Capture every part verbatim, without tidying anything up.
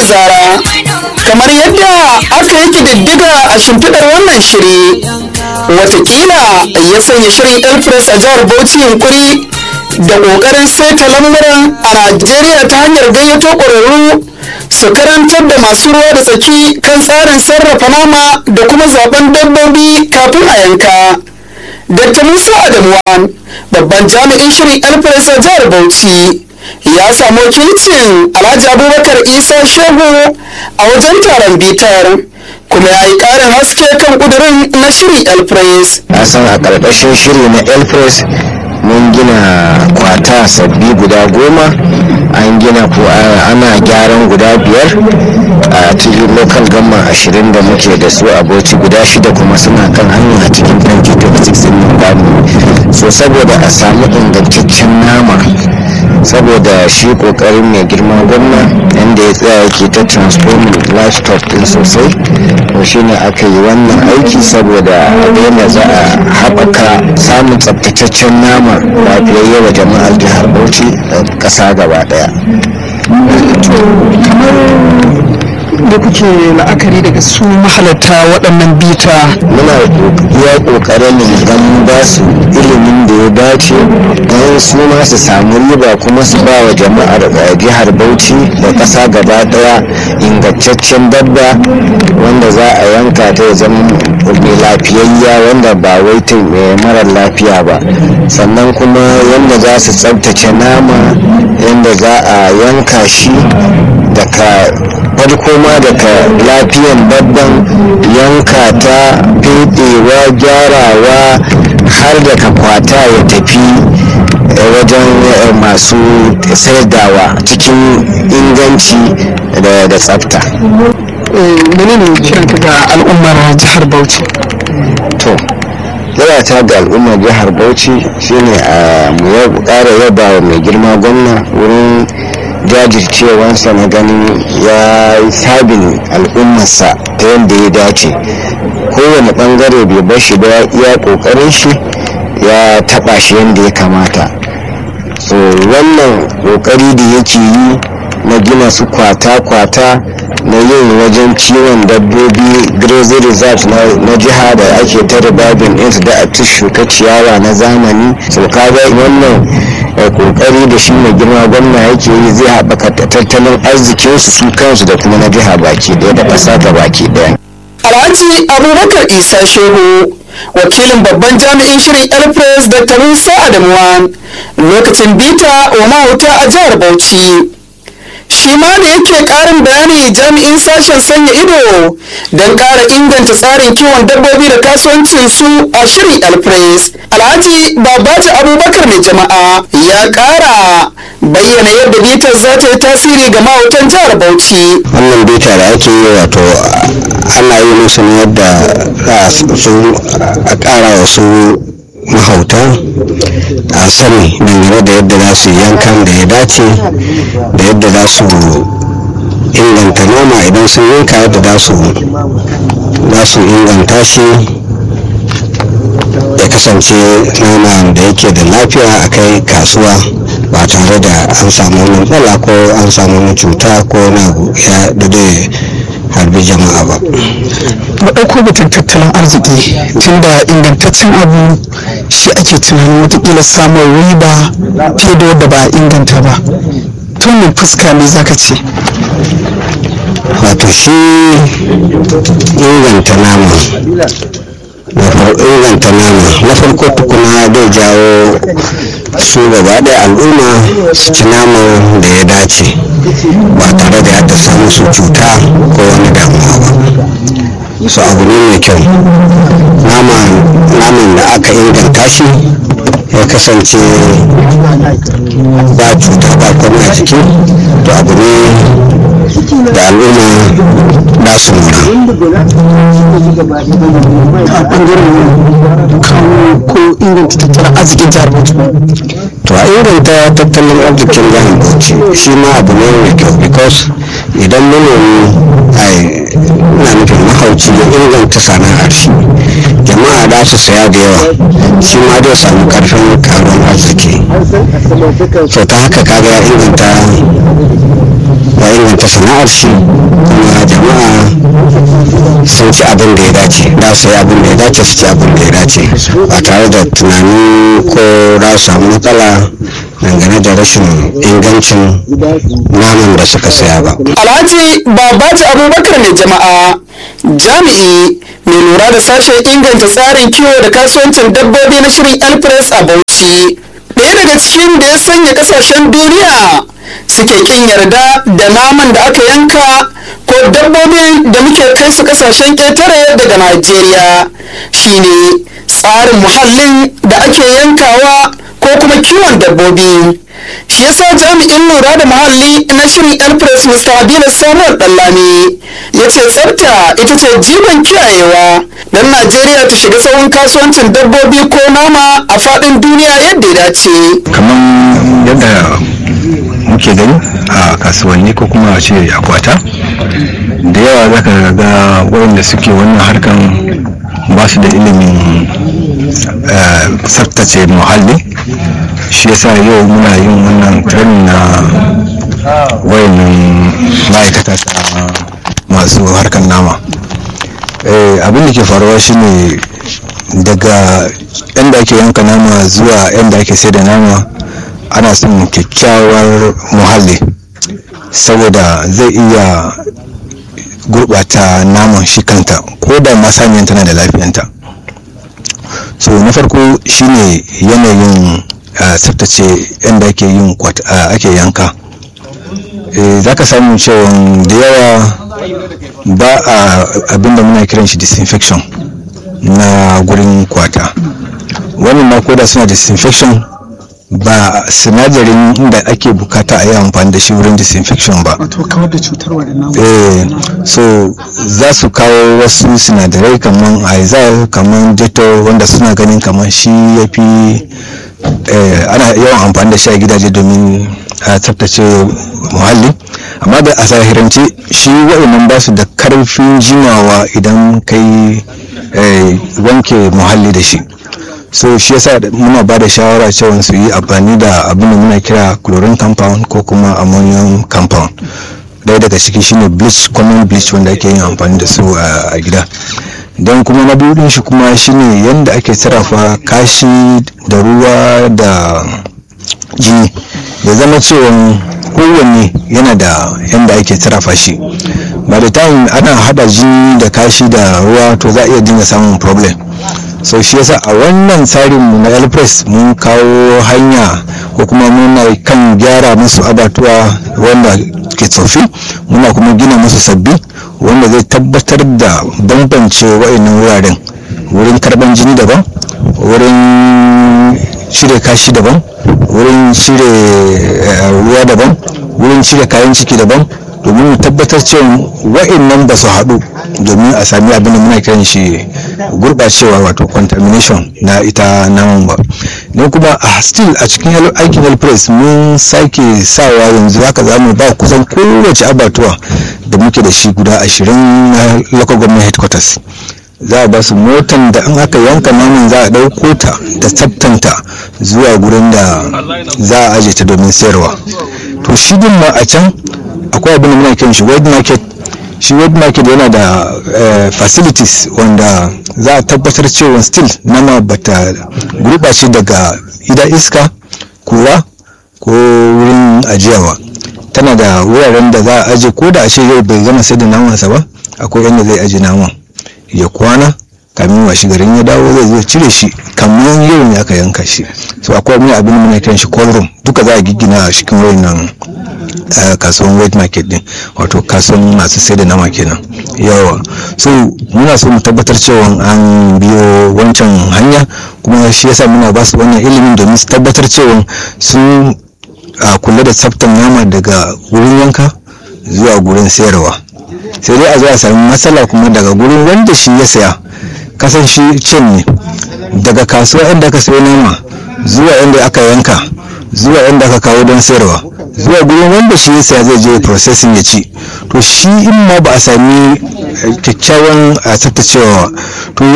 zara. Kamar yadda aka yi kididdiga a shimfiɗar wannan shiri, watakila ya sanya shirin elpress a jihar Bauchi yunkuri da ƙoƙarin saita lamuran a Najeriya ta hanyar gayyato ƙwararru su karantar da masu ruwa da tsaki kan tsarin sarrafa nama da kuma zaben dabbobi kafin a yanka. Dakta Musa Adamuwan, babban jami'in shirin elpress a jihar Bauchi, ya samu wakilcin Alhaji Abubakar Isa Shehu a wajen taron bitar, kuma ya yi ƙarin haske kan ƙudurin na shirin elpress. Na san a ƙarƙashin shiri na elpress mun gina kwata sabbi guda goma, an gina ko ana gyaran guda biyar a cikin local government ashirin da muke da su a Bauchi, guda shida kuma suna kan hanya a cikin twenty twenty-six din nan. So saboda a samu ingantaccen nama, saboda shi kokarin mai girma gwamna yadda ya tsaya yake ta transforming livestock din sosai, to shine aka yi wannan aiki saboda yadda za a haɓaka samun tsabtataccen nama lafiyayye wa jama'ar jihar Bauchi da ƙasa gaba ɗaya. Da kuke la'akari daga su mahalarta waɗannan bita, muna iya ƙoƙarin don ba su ilimin da ya dace don su ma su samu riba kuma su ba wa jama'ar jihar Bauchi da ƙasa gaba ɗaya ingantaccen dabba wanda za a yanka ta ya zama mai lafiyayya, wanda ba wai ta mai marar lafiya ba, sannan kuma yadda za su tsabtace nama, yadda za a yanka shi daga farko ma daga lafiyan babban yanka ta fedewa, gyarawa har daga kwata ya tafi wajen masu saidawa cikin inganci da tsafta. menene kiranka ga al'ummar jihar Bauchi? To yana ta ga al'ummar jihar Bauchi shine a mu ƙara yaba wa mai girma gwamna wurin jajircewansa na ganin ya yi sabin al'ummarsa ta yadda ya dace. Kowane bangare bai bar shi ba, iya kokarin shi ya taba shi yadda ya kamata. So wannan kokari da yake yi na gina su kwata-kwata na yin wajen kiwon dabbobi grazing reserves na jiha da ake ta ribabin ɗinsu da a shuka ciyawa na zamani. So kaga wannan kokari da shi mai girma gwamna yake yi zai haɓaka tattalin arzikin su kansu da kuma na jiha baki ɗaya da ƙasa ta baki ɗaya. Alhaji Abubakar Isa Shehu, wakilin babban jami'in shirin elpress Dakta Musa Adamuwan, lokacin bita wa mahauta a jihar Bauchi. Shi ma da yake ƙarin bayani jami'in sashen sanya ido don ƙara inganta tsarin kiwon dabbobi da kasuwancin su a shirin elpress, Alhaji Babaji Abubakar mai jama'a, ya ƙara bayyana yadda bitar za ta yi tasiri ga mahautan jihar Bauchi. Wannan bita da ake yi wato ana yi musu ne yadda su a ƙara wasu mahauta a sani dangane da yadda za su yankan da ya dace da yadda za su inganta noma idan sun yanka yadda za su inganta shi ya kasance nama da yake da lafiya a kai kasuwa ba tare da an samu wani matsala ko an samu wani cuta ko na ya dade harbi jama'a ba. Mu ɗauko batun tattalin arziki, tunda ingantaccen abu shi ake tunanin watakila samun riba fiye da wadda ba a inganta ba. Tunin fuska ne zaka ce? Wato shi inganta nama inganta nama na farko tukuna zai jawo su gaba da al'umma su ci nama da ya dace ba tare da ya samu su cuta ko wani damuwa ba. Su abu ne mai kyau. Naman da aka inganta shi ya kasance ba cuta ba kuma a jiki, to abu ne da al'umma ba su mura. A ɓangaren kawo ko inganta tattalin arzikin jihar Bauchi. To a inganta tattalin arzikin jihar Bauchi shi ma abu ne mai kyau, because idan manomi ai na nufin mahauci ya inganta sana'ar shi, jama'a da su saya da yawa, shi ma zai samu karfin karuwar arziki. So ta haka kaga ya inganta ya inganta sana'ar da shi kuma jama'a sun ci abin da ya dace da su yi abin da ya dace su ci abin da ya dace ba tare da tunanin ko za su samu matsala dangane da rashin ingancin naman da suka saya ba. Alhaji Babaji Abubakar mai jama'a jami'i mai lura da sashen inganta tsarin kiwo da kasuwancin dabbobi na shirin elpress a Bauchi, ɗaya daga cikin da ya sanya kasashen duniya suke kin yarda da naman da aka yanka ko dabbobin da muke kai su kasashen ƙetare daga Najeriya shine tsarin muhallin da ake yankawa ko kuma kiwon dabbobi. Shi yasa jami'in lura da muhalli na shirin elpress Mister Abila Samuel Dallami ya ce tsafta ita ce jigon kiyayewa don Najeriya ta shiga tsawon kasuwancin dabbobi ko nama a faɗin duniya yadda ya dace. Kamar yadda muke gani a kasuwanni ko kuma a ce akwata da yawa za ka ga waɗanda suke wannan harkan ba su da ilimin tsaftace muhalli. Shi yasa yau muna yin wannan training na wayannan ma'aikata ta masu harkar nama. Abin da ke faruwa shine daga yadda ake yanka nama zuwa yadda ake sai da nama ana son kyakkyawar muhalli saboda zai iya gurɓata naman shi kanta ko da masaniyan tana da lafiyanta. So na farko shine yanayin tsaftace yadda ake yin ake yanka. Za ka samu cewa da yawa ba a abinda muna kiran shi disinfection na gurin kwata. Wannan ma koda suna disinfection ba sinadarin inda ake bukata a yi amfani da shi wurin disinfection ba. Wato kawar da cutar waɗannan. Eh, so za su kawo wasu sinadarai kamar aizal kamar dettol wanda suna ganin kamar shi ya fi ana yawan amfani da shi a gidaje domin a tsaftace muhalli, amma da a zahirance shi waɗannan ba su da karfin jimawa idan kai wanke muhalli da shi. So shi yasa muna ba da shawara cewa su yi amfani da abin da muna kira chlorine compound ko kuma ammonium compound. Daya daga ciki shine bleach, common bleach wanda ake yin amfani da su a gida. Don kuma na biyu din shi kuma shine yanda ake sarrafa kashi da ruwa da jini, ya zama cewa kowanne yana da yanda ake sarrafa shi. By the time ana hada jini da kashi da ruwa to za a iya dinga samun problem. So shi yasa a wannan tsarin mu na elpress mun kawo hanya ko kuma muna kan gyara musu abatuwa wanda ke tsofi, muna kuma gina musu sabbi wanda zai tabbatar da bambance wa'annan wuraren, wurin karban jini daban, wurin cire kashi daban, wurin cire ruwa daban, wurin cire kayan ciki daban, domin mu tabbatar cewa wa'annan ba su haɗu domin a sami abin da muna kiran shi gurɓacewa wato contamination na ita naman ba. Don kuma a still a cikin aikin elpress mun sake sawa yanzu haka za mu ba kusan kowace abatuwa da muke da shi guda ashirin na local government headquarters, za a ba su motan da in aka yanka naman za a ɗauko ta da tsabtanta zuwa gurin da za a aje ta domin sayarwa. To shi din ma a can akwai abin da muna kiran shi wet market. Shi wet market yana da uh, facilities wanda za a tabbatar cewa still nama bata gurɓace daga ida iska, kura ko wurin ajiyawa. Tana da wuraren da za a aje ko da a ce yau bai gama sai da namansa ba, akwai yadda zai aje naman ya kwana kamin washi garin ya dawo zai zo cire shi kamar yau ne aka yanka shi. So akwai wani abin da muna kiran shi cold room, duka za a giggina a cikin wayannan Uh, kasuwan wet market din, wato kasuwan masu sai da nama kenan yawa. So muna so mu tabbatar cewa an biyo wancan hanya, kuma shi yasa muna ba su wannan ilimin domin su tabbatar cewa sun uh, kula da tsaftan nama daga wurin yanka zuwa gurin sayarwa. Sai dai a zo a sami matsala kuma daga gurin wanda shi ya saya, kasan shi cin ne daga kasuwa inda aka sayo nama zuwa inda aka yanka zuwa inda aka kawo don sayarwa zuwa gurin wanda shi yasa zai je processing ya ci. To shi in ma ba a sami kyakkyawan tsaftacewa to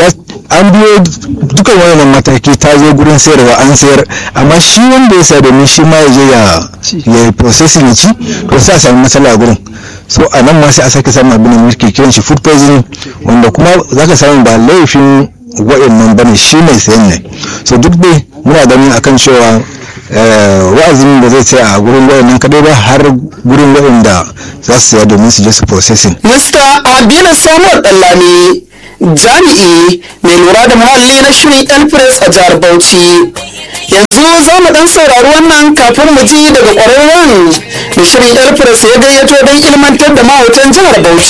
an biyo duka wannan mataki ta zo gurin sayarwa an sayar, amma shi wanda ya saya domin shi ma ya je ya yi processing ya ci, to sai a sami matsala a gurin. So a nan ma sai a sake samun abin da muke kiran shi food poisoning, wanda kuma za ka samu ba laifin wa'annan bane, shi mai sayan ne. So duk dai muna ganin akan cewa wa'azin da zai tsaya a gurin wa'annan kadai ba, har gurin wa'anda za su saya domin su je su processing. Mista Abila Samuel Dallami, jami'i mai lura da muhalli na shirin Elpress a jihar Bauchi. Yanzu za mu dan saurari wannan kafin mu ji daga ƙwararren da shirin Elpress ya gayyato don ilmantar da mahautan jihar Bauchi.